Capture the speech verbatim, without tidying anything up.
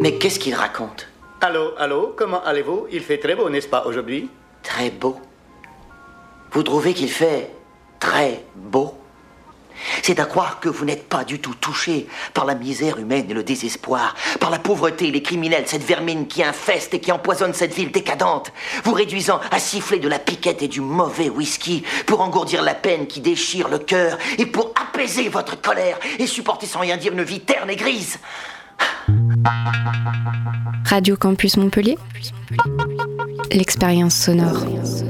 Mais qu'est-ce qu'il raconte? Allô, allô, comment allez-vous? Il fait très beau, n'est-ce pas, aujourd'hui? Très beau. Vous trouvez qu'il fait très beau? C'est à croire que vous n'êtes pas du tout touché par la misère humaine et le désespoir, par la pauvreté, les criminels, cette vermine qui infeste et qui empoisonne cette ville décadente, vous réduisant à siffler de la piquette et du mauvais whisky pour engourdir la peine qui déchire le cœur et pour apaiser votre colère et supporter sans rien dire une vie terne et grise. Radio Campus Montpellier, l'expérience sonore.